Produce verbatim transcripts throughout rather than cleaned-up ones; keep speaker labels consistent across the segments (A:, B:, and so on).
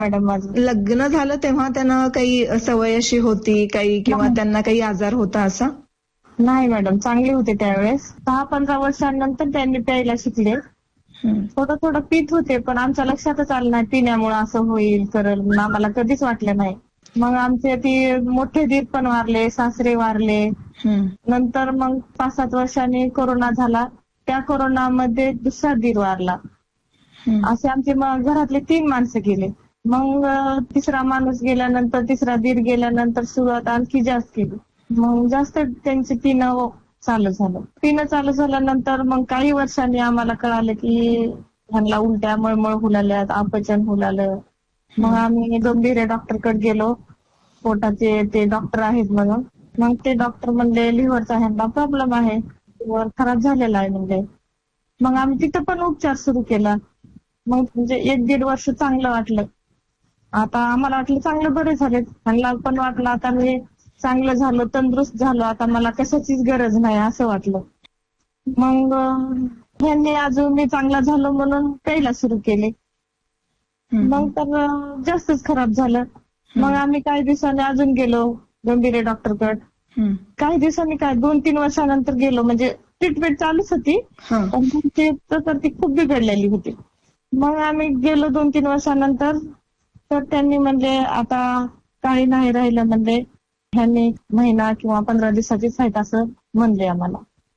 A: Madam माझं.
B: लग्न झालं तेव्हा त्यांना काही सवय अशी होती काही किंवा त्यांना काही आजार होता असा?
A: नाही मॅडम, चांगले होते त्यावेळेस. दहा पंधरा वर्षांनंतर त्यांनी प्यायला शिकले. थोडं थोडं पित होते, पण आमच्या लक्षातच आलं नाही पिण्यामुळे असं होईल करल, आम्हाला कधीच वाटलं नाही. मग आमचे ती मोठे दीर पण वारले, सासरे वारले. नंतर मग पाच सात वर्षांनी कोरोना झाला. त्या कोरोनामध्ये दुसरा दीर वारला. असे आमचे मग घरातले तीन माणसं गेले. मग तिसरा माणूस गेल्यानंतर, तिसरा दीर गेल्यानंतर सुरुवात आणखी जास्त केली. मग जास्त त्यांचे पिणं चालू झालं. पिणं चालू झाल्यानंतर मग काही वर्षांनी आम्हाला कळालं की ह्यांना उलट्या, मळमळ हुलाल्यात, अपचन हुलालं. मग आम्ही गंभीर डॉक्टरकडे गेलो. पोटाचे ते डॉक्टर आहेत म्हणून. मग ते डॉक्टर म्हणले लिव्हरचा ह्यांना प्रॉब्लेम आहे, लिव्हर खराब झालेला आहे म्हणले. मग आम्ही तिथं पण उपचार सुरू केला. मग म्हणजे एक दीड वर्ष चांगलं वाटलं. आता आम्हाला वाटलं चांगलं बरे झाले. ह्यांना पण वाटलं आता मी चांगलं झालो, तंदुरुस्त झालो, आता मला कशाचीच गरज नाही असं वाटलं. मग ह्यांनी अजून मी चांगला झालो म्हणून प्यायला सुरू केले. मग तर जास्तच खराब झालं. मग आम्ही काही दिवसांनी अजून गेलो गंभीर डॉक्टरकडे. काही दिवसांनी काय दोन तीन वर्षानंतर गेलो, म्हणजे ट्रीटमेंट चालूच होती, पण तर ती खूप बिघडलेली होती. मग आम्ही गेलो दोन तीन वर्षानंतर, तर त्यांनी म्हणले आता काही नाही राहिलं म्हणले, ह्यांनी महिना किंवा पंधरा दिवसाचीच आहेत असं म्हणले आम्हाला.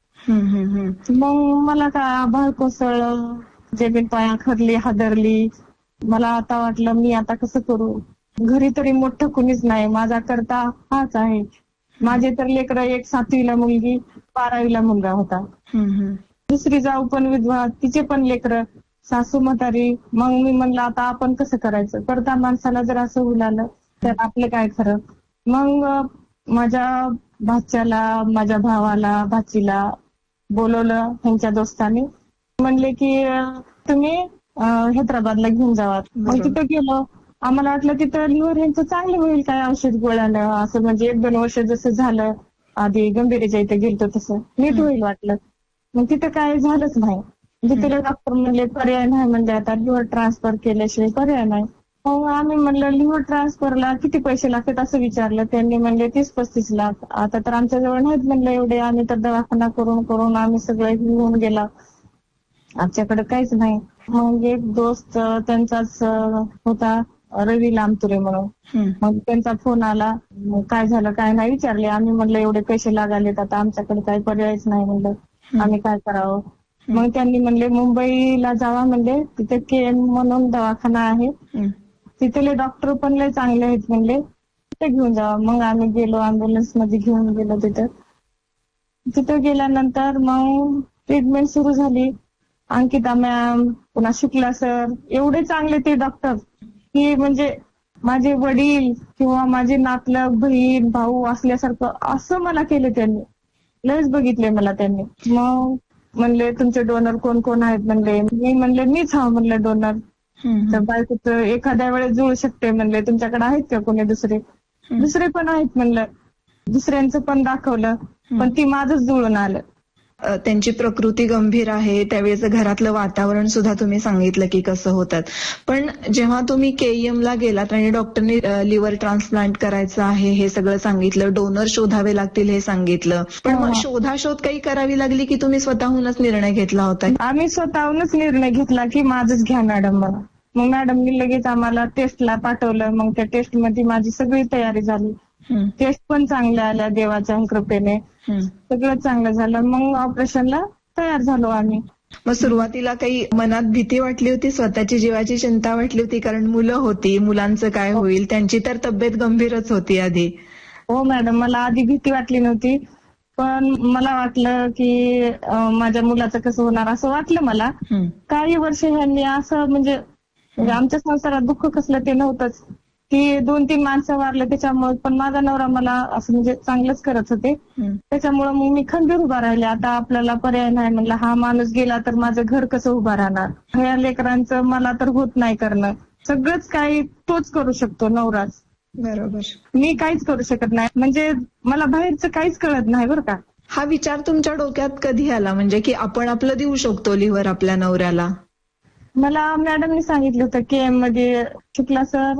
A: मग मला काय आभाळ कोसळलं, जमीन पाया खरली, हादरली. मला आता वाटलं मी आता कसं करू, घरी तरी मोठं कुणीच नाही, माझा करता हाच आहे. माझे तर लेकरं, एक सातवीला मुलगी, बारावीला मुलगा होता. दुसरी जाऊ पण विधवा, तिचे पण लेकरं, सासू म्हातारी. मग मी म्हणलं आता आपण कसं करायचं, करता माणसाला जर असं हुलालं तर आपलं काय खरं. मग माझ्या भाच्याला, माझ्या भावाला, भाचीला बोलवलं ह्यांच्या दोस्तांनी. म्हणले की तुम्ही हैदराबादला घेऊन जावा. मग तिथं गेलो. आम्हाला वाटलं तिथं लिव्हर ह्यांचं चांगलं होईल काय औषध गोळ्यानं, असं म्हणजे एक दोन वर्ष जसं झालं आधी गंभीरच्या इथे गेलतो तसं नीट होईल वाटलं. मग तिथं काय झालंच नाही. तिथे डॉक्टर म्हणले पर्याय नाही, म्हणजे आता लिव्हर ट्रान्सफर केल्याशिवाय पर्याय नाही. मग आम्ही म्हणलं लिव्हर ट्रान्सफरला किती पैसे लागतात असं विचारलं. त्यांनी म्हणले तीस पस्तीस लाख. आता तर आमच्याजवळ नाहीत म्हणलं एवढे, आम्ही तर दवाखाना करून करून आम्ही सगळे घेऊन गेला, आमच्याकडे काहीच नाही. मग एक दोस्त त्यांचाच होता, रवी लामतुरे म्हणून. मग त्यांचा फोन आला, काय झालं काय नाही विचारले. आम्ही म्हणलं एवढे पैसे लागालेत, आता आमच्याकडे काही पर्यायच नाही म्हणलं, आम्ही काय करावं. मग त्यांनी म्हणले मुंबईला जावा म्हणले, तिथे के एम म्हणून दवाखाना आहे, तिथले डॉक्टर पण लय चांगले आहेत म्हणले, तिथे घेऊन जावा. मग आम्ही गेलो, अँब्युलन्स मध्ये घेऊन गेलो. तिथं तिथं गेल्यानंतर मग ट्रीटमेंट सुरू झाली. अंकिता मॅम, पुन्हा शुक्ला सर, एवढे चांगले ते डॉक्टर की म्हणजे माझे वडील किंवा माझे नातलग, बहीण, भाऊ असल्यासारखं असं मला केले त्यांनी. लयच बघितले मला त्यांनी. मग म्हणले तुमचे डोनर कोण कोण आहेत म्हणले. मी म्हणले मीच हा म्हणलं डोनर. तर बायकोच एखाद्या वेळेस जुळू शकते म्हणले, तुमच्याकडे आहेत का कोणी दुसरे. दुसरे पण आहेत म्हणलं. दुसऱ्यांचं पण दाखवलं, पण ती माझंच जुळून आलं.
B: त्यांची प्रकृती गंभीर आहे, त्यावेळेचं घरातलं वातावरण सुद्धा तुम्ही सांगितलं की कसं होतात. पण जेव्हा तुम्ही केईएम ला गेलात आणि डॉक्टरने लिव्हर ट्रान्सप्लांट करायचं आहे हे सगळं सांगितलं, डोनर शोधावे लागतील हे सांगितलं, पण मग शोधाशोध काही करावी लागली की तुम्ही स्वतःहूनच निर्णय घेतला होता?
A: आम्ही स्वतःहूनच निर्णय घेतला की माझंच घ्या मॅडम मला. मग मॅडमनी लगेच आम्हाला टेस्टला पाठवलं. मग त्या टेस्ट मध्ये माझी सगळी तयारी झाली. टेस्ट पण चांगल्या आल्या देवाच्या कृपेने, सगळं चांगलं झालं. मग ऑपरेशनला तयार झालो आम्ही.
B: मग सुरुवातीला काही मनात भीती वाटली होती, स्वतःची जीवाची चिंता वाटली होती, कारण मुलं होती, मुलांचं काय होईल, त्यांची तर तब्येत गंभीरच होती आधी.
A: हो मॅडम, मला आधी भीती वाटली नव्हती, पण मला वाटलं की माझ्या मुलाचं कसं होणार असं वाटलं मला. काही वर्ष ह्यांनी असं म्हणजे आमच्या संसारात दुःख कसलं ते नव्हतंच, की दोन तीन माणसं वारले त्याच्यामुळे, पण माझा नवरा मला असं म्हणजे चांगलंच करत होते. त्याच्यामुळे मग मी खंबीर उभा राहिले. आता आपल्याला पर्याय नाही म्हणलं, हा माणूस गेला तर माझं घर कसं उभा राहणार, ह्या लेकरांचं मला तर होत नाही करणं, सगळंच काही तोच करू शकतो नवराच.
B: बरोबर,
A: मी काहीच करू शकत नाही, म्हणजे मला बाहेरचं काहीच कळत नाही बरं का.
B: हा विचार तुमच्या डोक्यात कधी आला, म्हणजे की आपण आपलं देऊ शकतो लिव्हर आपल्या नवऱ्याला?
A: मला मॅडमनी सांगितलं होतं के एम मध्ये शुक्ला सर